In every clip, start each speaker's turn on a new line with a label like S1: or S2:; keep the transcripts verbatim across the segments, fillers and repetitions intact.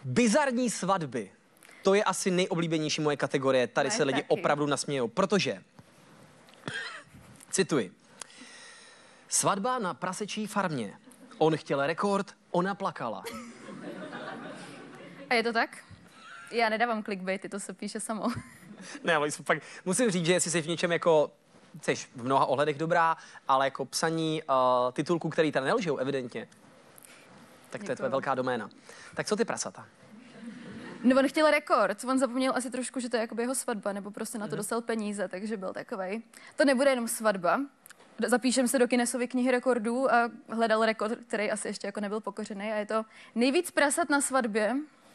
S1: Bizarní svatby. To je asi nejoblíbenější moje kategorie. Tady
S2: Ne,
S1: se lidi
S2: taky.
S1: opravdu nasmějou, protože, cituji, svatba na prasečí farmě. On chtěl rekord, ona plakala.
S2: A je to tak? Já nedávám clickbaity, to se píše samo.
S1: Ne, ale jsou fakt, musím říct, že jestli jsi v něčem jako, jsi v mnoha ohledech dobrá, ale jako psaní uh, titulků, který tady nelžou, evidentně, tak to je
S2: Děkuju.
S1: tvoje velká doména. Tak co ty prasata?
S2: No on chtěl rekord, on zapomněl asi trošku, že to je jakoby jeho svatba, nebo prostě na to dostal peníze, takže byl takovej. To nebude jenom svatba. Zapíšem se do Guinnessovy knihy rekordů a hledal rekord, který asi ještě jako nebyl pokořený a je to nejvíc prasat na svatbě.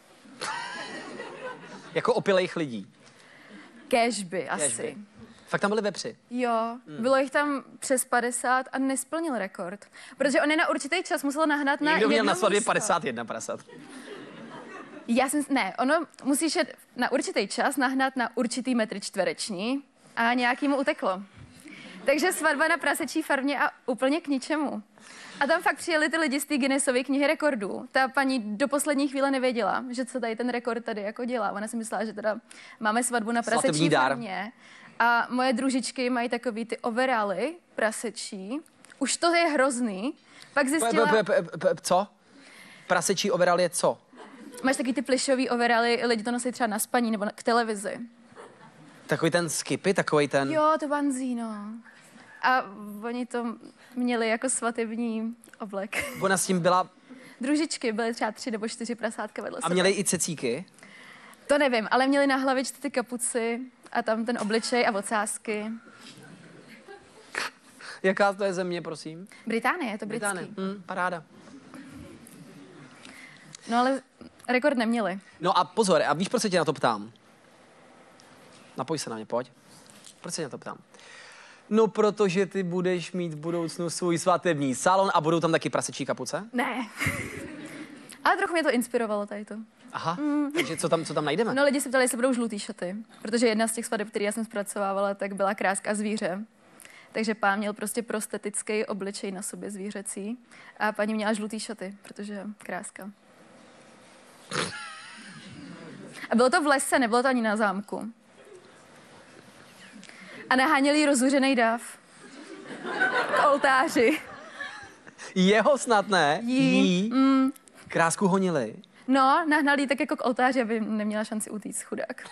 S1: Jako opilejch lidí.
S2: Kéžby asi.
S1: Kéžby. Fakt tam byly vepři.
S2: Jo, bylo jich tam přes padesát a nesplnil rekord. Protože on je na určitý čas musel nahnat na
S1: Někdo měl
S2: jedno
S1: na svatbě
S2: místo.
S1: padesát jedna prasat.
S2: Já jsem, ne, ono musíš jet na určitý čas nahnat na určitý metr čtvereční a nějaký mu uteklo. Takže svatba na prasečí farmě a úplně k ničemu. A tam fakt přijeli ty lidi z té Guinnessovy knihy rekordů. Ta paní do poslední chvíle nevěděla, že co tady ten rekord tady jako dělá. Ona si myslela, že teda máme svatbu na
S1: Svatební
S2: prasečí
S1: dár.
S2: farmě. A moje družičky mají takový ty overály prasečí. Už to je hrozný. Pak zjistila...
S1: P- p- p- p- Co? Prasečí overall je co?
S2: Máš taky ty plišový overály, lidi to nosí třeba na spaní nebo na, k televizi.
S1: Takový ten skipy, takový ten...
S2: Jo, to banzí, no. A oni to měli jako svatební oblek.
S1: Ona s tím byla...
S2: Družičky byly třeba tři nebo čtyři prasátka vedle
S1: A
S2: sebe.
S1: měli i cecíky?
S2: To nevím, ale měli na hlavičce ty kapuci a tam ten obličej a ocásky.
S1: Jaká to je země, prosím?
S2: Británie, je to britský.
S1: Británie. Hm, paráda.
S2: No ale rekord neměli.
S1: No a pozor, a víš, proč se tě na to ptám? Napoj se na mě, pojď. Proč se tě na to ptám? No, protože ty budeš mít v budoucnu svůj svatební salon a budou tam taky prasečí kapuce?
S2: Ne. Ale trochu mě to inspirovalo tady to.
S1: Aha, mm. takže co tam, co tam najdeme?
S2: No lidi se ptali, jestli budou žlutý šaty, protože jedna z těch svateb, které já jsem zpracovávala, tak byla kráska zvíře. Takže pán měl prostě prostetický obličej na sobě zvířecí a paní měla žlutý šaty, protože kráska. A bylo to v lese, nebylo to ani na zámku. A naháněli jí rozuřenej dav k oltáři.
S1: Jeho snad ne?
S2: Jí.
S1: Jí.
S2: Mm.
S1: Krásku honili.
S2: No, nahnali jí tak jako k oltáři, aby neměla šanci utíct, chudák.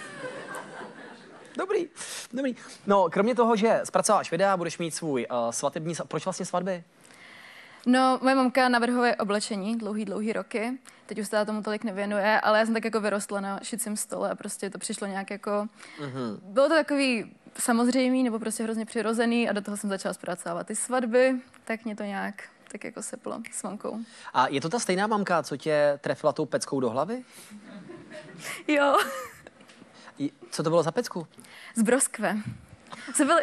S1: Dobrý, dobrý. No, kromě toho, že zpracováš videa, budeš mít svůj uh, svatební... sa- Proč vlastně svatby?
S2: No, moje mamka navrhuje oblečení dlouhý, dlouhý roky. Teď už se tomu tolik nevěnuje, ale já jsem tak jako vyrostla na šicím stole a prostě to přišlo nějak jako... Mm-hmm. Bylo to takový samozřejmý nebo prostě hrozně přirozený a do toho jsem začala zpracovávat ty svatby, tak mě to nějak tak jako seplo s mamkou.
S1: A je to ta stejná mamka, co tě trefila tou peckou do hlavy?
S2: Jo,
S1: I- Co to bylo za pecku?
S2: z Broskve. Se byli...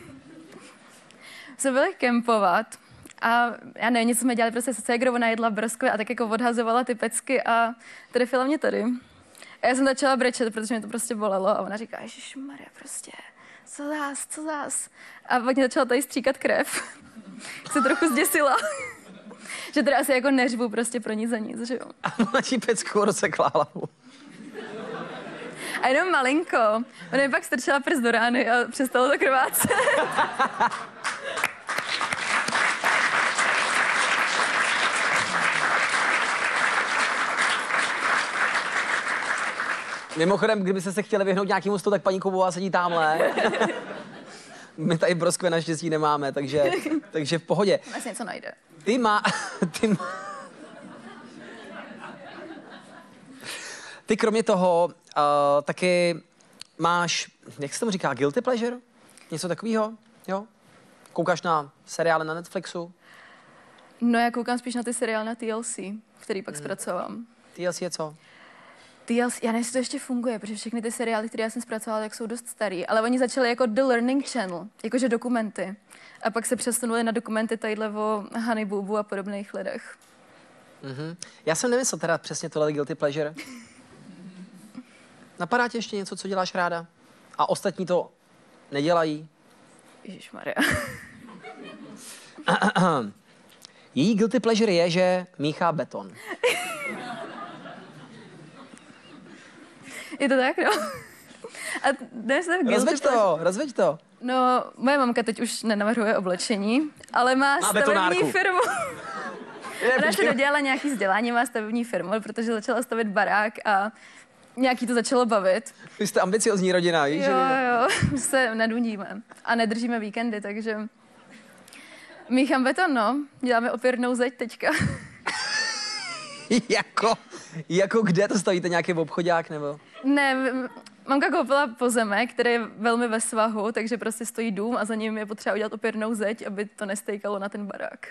S2: se byli kempovat a já nevím, něco jsme dělali prostě se ségrou, ona jedla v Broskve a tak jako odhazovala ty pecky a trefila mě tady. A já jsem začala brečet, protože mě to prostě bolelo a ona říká, ježišmarja, prostě, co zás, co zás. A pak mě začala tady stříkat krev. Se trochu zděsila. Že teda asi jako neřvu prostě pro nic za nic, že jo.
S1: A mladší pecku rozsekla hlavu.
S2: A jenom malinko. Ona mi pak strčila prst do rány a přestalo to krvácet.
S1: Mimochodem, kdyby se chtěli vyhnout nějakému stolu, tak paní Koubová sedí tamhle. My tady v Broskve naštěstí nemáme, takže, takže v pohodě.
S2: Asi něco najde.
S1: Ty má... Ty, má, ty kromě toho uh, taky máš, jak se tomu říká, guilty pleasure? Něco takového? Jo? Koukáš na seriály na Netflixu?
S2: No já koukám spíš na ty seriály na T L C, který pak hmm. zpracovám.
S1: T L C je co?
S2: T L C, já nevím, jestli to ještě funguje, protože všechny ty seriály, které já jsem zpracovala, tak jsou dost starý, ale oni začali jako The Learning Channel, jakože dokumenty. A pak se přesunuli na dokumenty tadyhle o Honey Boo Boo a podobných lidech.
S1: Mm-hmm. Já jsem nemyslel teda přesně tohle guilty pleasure. Napadá tě ještě něco, co děláš ráda? A ostatní to nedělají?
S2: Ježišmarja.
S1: Její guilty pleasure je, že míchá beton.
S2: Je to tak, no. A dnes jsem guilty
S1: Rozveď to, rozveď to.
S2: No, moje mamka teď už nenavrhuje oblečení, ale má,
S1: Má
S2: stavební
S1: betonárku.
S2: firmu.
S1: Je,
S2: Ona si
S1: počkej.
S2: dodělala nějaký vzdělání, má stavební firmu, protože začala stavět barák a nějaký to začalo bavit.
S1: Vy jste ambiciozní rodina, víš?
S2: Jo,
S1: že-
S2: jo, se neduníme a nedržíme víkendy, takže míchám beton, no. Děláme opěrnou zeď teďka.
S1: jako, jako kde to stavíte, nějaký obchodák nebo?
S2: Ne, m- mamka koupila pozemek, který je velmi ve svahu, takže prostě stojí dům a za ním je potřeba udělat opěrnou zeď, aby to nestejkalo na ten barák.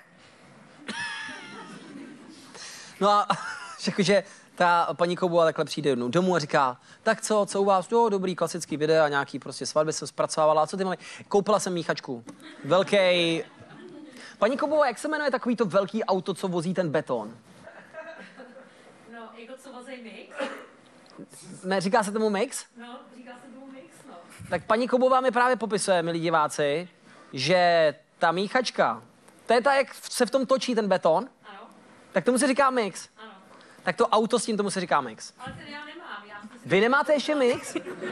S1: No a jakože ta paní Koubová takhle přijde jednou domů a říká, tak co, co u vás? Jo, dobrý klasický videa, nějaký prostě svatby jsem zpracovávala. A co ty mami? Koupila jsem míchačku. Velký. Paní Koubová, jak se jmenuje takový to velký auto, co vozí ten beton?
S3: No, jako co vozej mix?
S1: Ne, říká se tomu mix?
S3: No, říká se tomu mix, no.
S1: Tak paní Koubová mi právě popisuje, milí diváci, že ta míchačka, to je ta, jak se v tom točí ten beton,
S3: Ano,
S1: tak tomu se říká mix.
S3: ano.
S1: Tak to auto s tím tomu se říká mix.
S3: Ale ten já nemám, já jsem si...
S1: Vy nemáte ještě mix?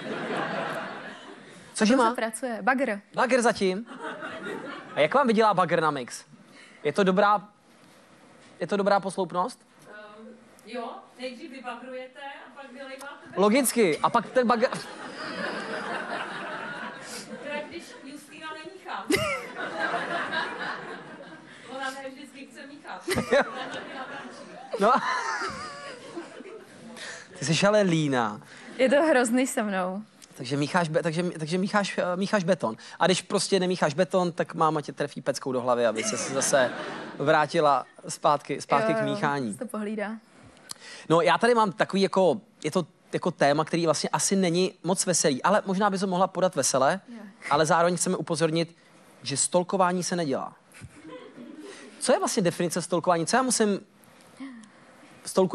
S1: Cože
S2: To
S1: má?
S2: se pracuje. Bagr.
S1: Bagr zatím. A jak vám vydělá bagr na mix? Je to dobrá, je to dobrá posloupnost?
S3: Um, jo, nejdřív vybagrujete a pak vylejváte.
S1: Logicky. A pak ten bagr...
S3: Teda když Justýna nemíchá. Ona ne vždycky chce míchat. Ona taky natančí.
S1: No. Ty jsi ale líná.
S2: Je to hrozný se mnou.
S1: Takže mícháš, be, takže, takže mícháš, eh, mícháš beton. A když prostě nemícháš beton, tak máma tě trefí peckou do hlavy, aby se zase vrátila zpátky, zpátky
S2: Jo,
S1: k
S2: jo,
S1: míchání.
S2: se to pohlídá.
S1: No já tady mám takový jako, je to jako téma, který vlastně asi není moc veselý, ale možná by se mohla podat vesele, ale zároveň chceme upozornit, že stalkování se nedělá. Co je vlastně definice stalkování? Co já musím... Stalkuji